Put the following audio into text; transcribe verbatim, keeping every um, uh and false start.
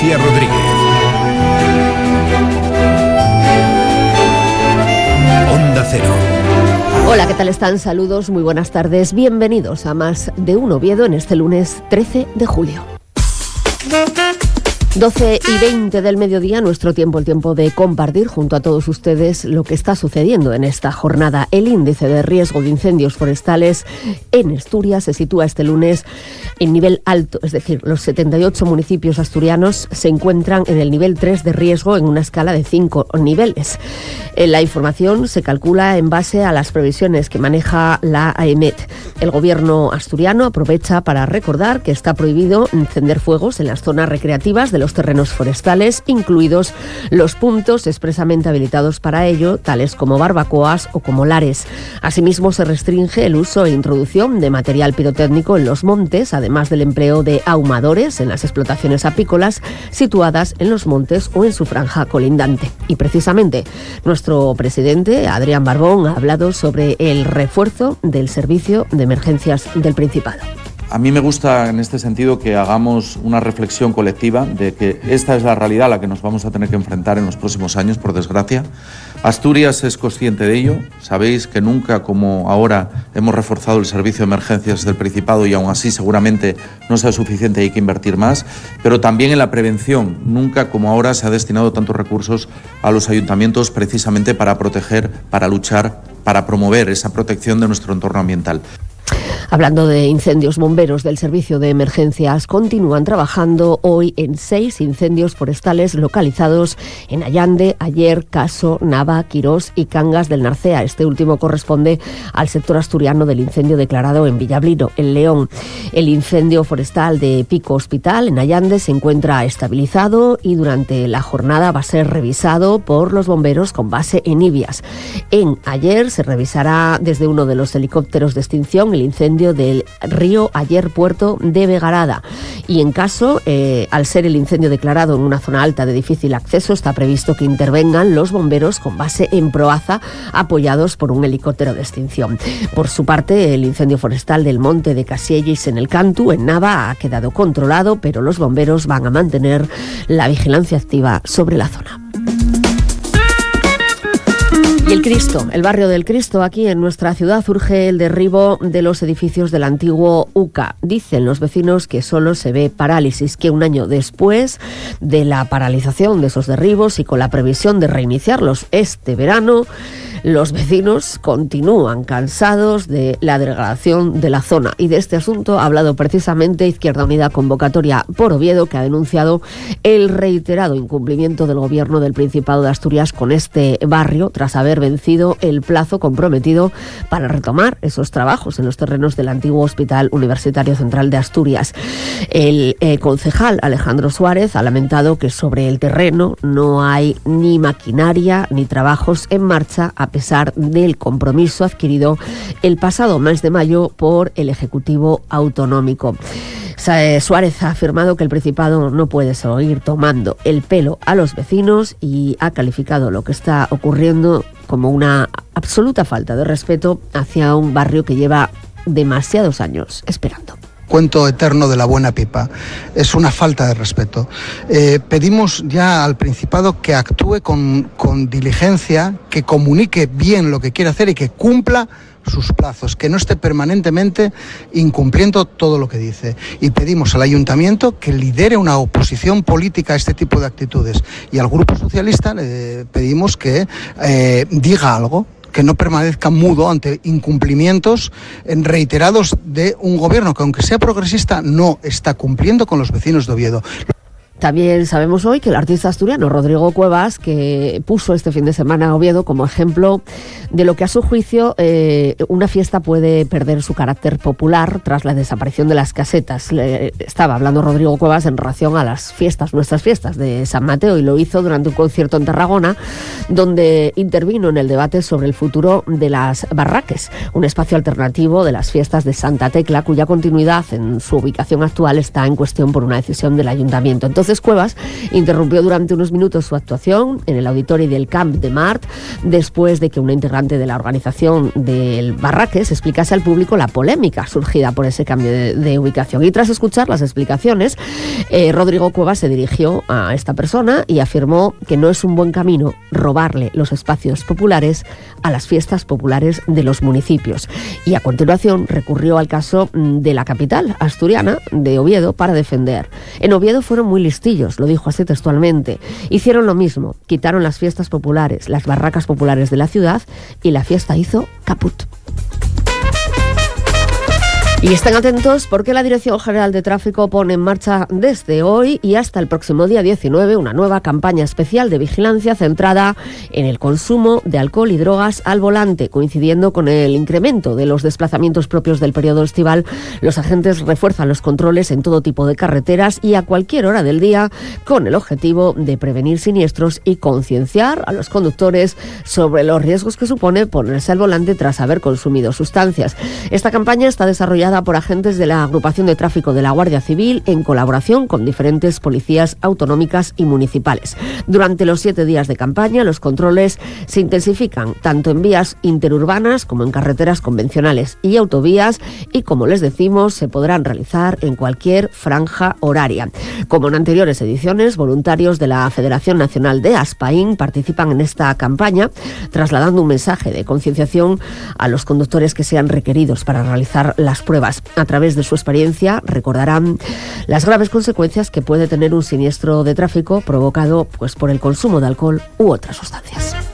Tía Rodríguez. Onda Cero. Hola, ¿qué tal están? Saludos, muy buenas tardes. Bienvenidos a Más de Un Oviedo en este lunes trece de julio. doce y veinte del mediodía, nuestro tiempo, el tiempo de compartir junto a todos ustedes lo que está sucediendo en esta jornada. El índice de riesgo de incendios forestales en Asturias se sitúa este lunes en nivel alto, es decir, los setenta y ocho municipios asturianos se encuentran en el nivel tres de riesgo en una escala de cinco niveles. La información se calcula en base a las previsiones que maneja la AEMET. El gobierno asturiano aprovecha para recordar que está prohibido encender fuegos en las zonas recreativas de los terrenos forestales, incluidos los puntos expresamente habilitados para ello, tales como barbacoas o como lares. Asimismo, se restringe el uso e introducción de material pirotécnico en los montes, además del empleo de ahumadores en las explotaciones apícolas situadas en los montes o en su franja colindante. Y precisamente, nuestro presidente, Adrián Barbón, ha hablado sobre el refuerzo del servicio de emergencias del Principado. A mí me gusta en este sentido que hagamos una reflexión colectiva de que esta es la realidad a la que nos vamos a tener que enfrentar en los próximos años, por desgracia. Asturias es consciente de ello. Sabéis que nunca como ahora hemos reforzado el servicio de emergencias del Principado y aún así seguramente no sea suficiente y hay que invertir más. Pero también en la prevención. Nunca como ahora se ha destinado tantos recursos a los ayuntamientos precisamente para proteger, para luchar, para promover esa protección de nuestro entorno ambiental. Hablando de incendios, bomberos del Servicio de Emergencias continúan trabajando hoy en seis incendios forestales localizados en Allande, Aller, Caso, Nava, Quirós y Cangas del Narcea. Este último corresponde al sector asturiano del incendio declarado en Villablino, en León. El incendio forestal de Pico Hospital, en Allande, se encuentra estabilizado y durante la jornada va a ser revisado por los bomberos con base en Ibias. En Aller se revisará desde uno de los helicópteros de extinción el incendio del río Aller Puerto de Vegarada. Y en caso, eh, al ser el incendio declarado en una zona alta de difícil acceso, está previsto que intervengan los bomberos con base en Proaza, apoyados por un helicóptero de extinción. Por su parte, el incendio forestal del Monte de Casiellis en el Cantu, en Nava, ha quedado controlado, pero los bomberos van a mantener la vigilancia activa sobre la zona. Y el Cristo, el barrio del Cristo, aquí en nuestra ciudad, urge el derribo de los edificios del antiguo U C A. Dicen los vecinos que solo se ve parálisis, que un año después de la paralización de esos derribos y con la previsión de reiniciarlos este verano, los vecinos continúan cansados de la degradación de la zona. Y de este asunto ha hablado precisamente Izquierda Unida Convocatoria por Oviedo, que ha denunciado el reiterado incumplimiento del Gobierno del Principado de Asturias con este barrio, tras haber vencido el plazo comprometido para retomar esos trabajos en los terrenos del antiguo Hospital Universitario Central de Asturias. El eh, concejal Alejandro Suárez ha lamentado que sobre el terreno no hay ni maquinaria ni trabajos en marcha, a pesar del compromiso adquirido el pasado mes de mayo por el Ejecutivo Autonómico. Suárez ha afirmado que el Principado no puede seguir tomando el pelo a los vecinos y ha calificado lo que está ocurriendo como una absoluta falta de respeto hacia un barrio que lleva demasiados años esperando. Cuento eterno de la buena pipa. Es una falta de respeto. Eh, pedimos ya al Principado que actúe con, con diligencia, que comunique bien lo que quiere hacer y que cumpla sus plazos, que no esté permanentemente incumpliendo todo lo que dice. Y pedimos al Ayuntamiento que lidere una oposición política a este tipo de actitudes. Y al Grupo Socialista le pedimos que eh, diga algo, que no permanezca mudo ante incumplimientos reiterados de un gobierno que, aunque sea progresista, no está cumpliendo con los vecinos de Oviedo. También sabemos hoy que el artista asturiano Rodrigo Cuevas, que puso este fin de semana a Oviedo como ejemplo de lo que a su juicio eh, una fiesta puede perder su carácter popular tras la desaparición de las casetas. Le, estaba hablando Rodrigo Cuevas en relación a las fiestas, nuestras fiestas de San Mateo, y lo hizo durante un concierto en Tarragona, donde intervino en el debate sobre el futuro de las barraques, un espacio alternativo de las fiestas de Santa Tecla, cuya continuidad en su ubicación actual está en cuestión por una decisión del ayuntamiento. Entonces, Entonces Cuevas interrumpió durante unos minutos su actuación en el auditorio del Camp de Mart después de que una integrante de la organización del Barraques explicase al público la polémica surgida por ese cambio de, de ubicación. Y tras escuchar las explicaciones, eh, Rodrigo Cuevas se dirigió a esta persona y afirmó que no es un buen camino robarle los espacios populares a las fiestas populares de los municipios. Y a continuación recurrió al caso de la capital asturiana, de Oviedo, para defender. En Oviedo fueron muy listillos, lo dijo así textualmente. Hicieron lo mismo, quitaron las fiestas populares, las barracas populares de la ciudad y la fiesta hizo caput. Y estén atentos porque la Dirección General de Tráfico pone en marcha desde hoy y hasta el próximo día diecinueve una nueva campaña especial de vigilancia centrada en el consumo de alcohol y drogas al volante. Coincidiendo con el incremento de los desplazamientos propios del periodo estival, los agentes refuerzan los controles en todo tipo de carreteras y a cualquier hora del día con el objetivo de prevenir siniestros y concienciar a los conductores sobre los riesgos que supone ponerse al volante tras haber consumido sustancias. Esta campaña está desarrollada por agentes de la Agrupación de Tráfico de la Guardia Civil en colaboración con diferentes policías autonómicas y municipales. Durante los siete días de campaña, los controles se intensifican tanto en vías interurbanas como en carreteras convencionales y autovías y, como les decimos, se podrán realizar en cualquier franja horaria. Como en anteriores ediciones, voluntarios de la Federación Nacional de Aspain participan en esta campaña, trasladando un mensaje de concienciación a los conductores que sean requeridos para realizar las pruebas. A través de su experiencia recordarán las graves consecuencias que puede tener un siniestro de tráfico provocado pues, por el consumo de alcohol u otras sustancias.